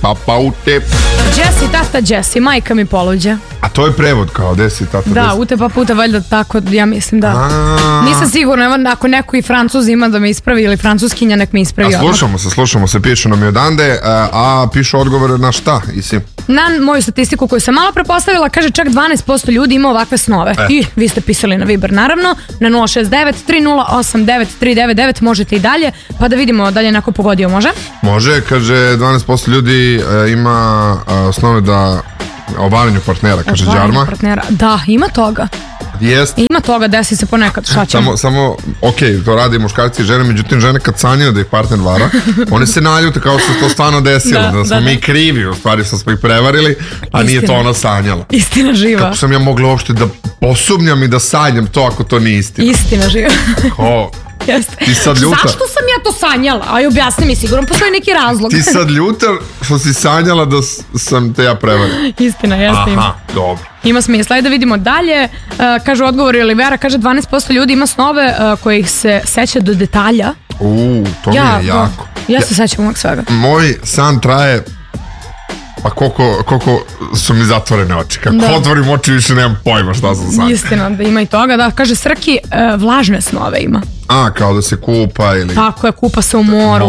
hapaute. Jesse, tata Jesse, majka mi poluđa. A to je prevod kao desi, tata Da, desi. ute pa puta valjda tako, ja mislim da. A. Nisam sigurna, evo ako neko i Francuz ima da me ispravi ili Francuskinja nek me ispravi A odmah. slušamo se, pišu nam i odande, a pišu odgovore na šta, Isi? Na moju statistiku koju sam malo prepostavila, kaže čak 12% ljudi ima ovakve snove. I vi ste pisali na Viber, naravno, na 069 308 9399, možete i dalje, pa da vidimo da li je neko pogodio, može? Može, kaže 12% ljudi ima snove da obaranju partnera, kaže Otvaranje Đarma. partnera. Da, ima toga. Jest. Ima toga, desi se ponekad, šta ćemo? Samo, okej, to radi muškarci i žene, međutim žene kad sanjaju da ih partner vara, one se naljute kao što se to stvarno desilo, da smo mi krivi, u stvari što smo ih prevarili, a nije to ona sanjala. Istina živa. Kako sam ja mogla uopšte da posumnjam i da sanjam to ako to nije istina? Istina živa. Ko? Jeste. Ti sad ljuta. Zašto sam ja to sanjala? Aj, objasni mi, sigurno postoji neki razlog. Ti sad ljuta što si sanjala da sam te ja prevario. Istina, jeste ima. Aha, dobro. Ima smisla. Ajde da vidimo dalje. Kaže odgovor Olivera, kaže 12% ljudi ima snove kojih se seća do detalja. To mi je jako. Ja se sećam uvijek svega. Moj san traje, pa koliko su mi zatvorene oči. Kako otvorim oči više nemam pojma šta sam san. Istina, da ima i toga. Da, kaže Srki, vlažne snove ima. Kao da se kupa ili... Tako je, kupa se u moru,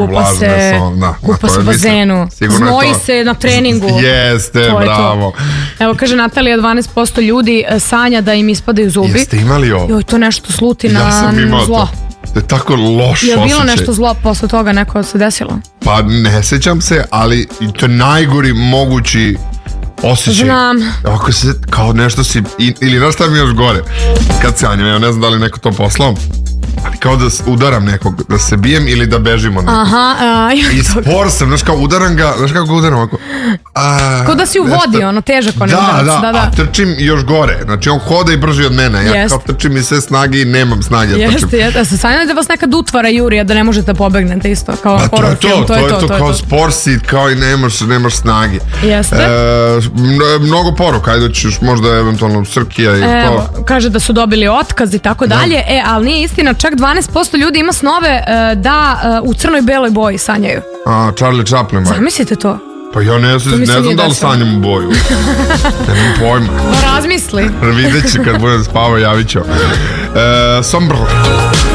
kupa se u bazenu, znoji se na treningu. Jeste, bravo. Evo, kaže Natalija, 12% ljudi sanja da im ispadaju zubi. Jeste imali ovo? Joj, to nešto sluti ja na sam imao zlo. To je tako loš osjećaj. Je bilo nešto zlo posle toga, neko se desilo? Pa ne sećam se, ali to je najgori mogući osjećaj. Znam. Ako se, kao nešto si, ili znaš šta mi još gore, kad sanjam, ja ne znam da li neko to poslao, ali kao da udaram nekog, da se bijem ili da bežim od nekog. I spor sam, znaš kao udaram ga, znaš kako ga udaram ovako. Kao da si u vodi, ono, težak on je udarac. Da, a trčim još gore, znači on hoda i brži od mene, ja kao trčim i sve snage i nemam snage. Jeste, se sanjali da vas nekad utvara Jurija, da ne možete pobegnete isto, kao horror film, to je to, kao spor si, kao i nemaš snage. Jeste. Mnogo poruka, ajde ćeš možda eventualno Srkija i to. Evo, kaže da su dobili otkaz i tako dalje, ali nije istina, čak 12% ljudi ima snove da u crnoj beloj boji sanjaju. Charlie Chaplin. Zamislite to. Pa ja ne znam da li sanjam u boju. Nemam pojma. Razmisli. Vidjet ću kad budem spavao, javit ću. Sombr.